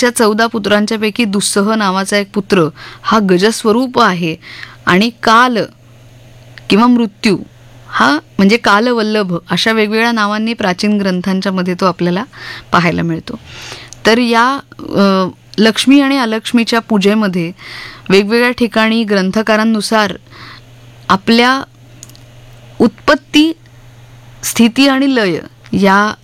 तिच्या 14 पुत्रांच्या पैकी दुस्सह नावाचा एक पुत्र हा गजस्वरूप आहे आणि काल किंवा मृत्यू हा म्हणजे कालवल्लभ अशा वेगवेगळ्या नावांनी प्राचीन ग्रंथांच्या मध्ये तो आपल्याला पाहायला मिळतो. तर या लक्ष्मी आणि अलक्ष्मीच्या पूजेमध्ये वेगवेगळ्या ठिकाणी ग्रंथकारांनुसार आपल्या उत्पत्ती, स्थिती आणि लय या